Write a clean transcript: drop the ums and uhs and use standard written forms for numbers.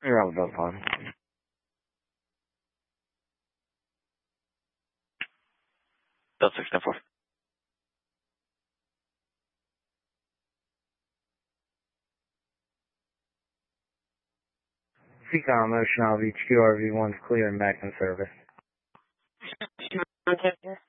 You're on the phone. Delta 694. Seacom Ocean RV2RV1's clear and back in service. Okay.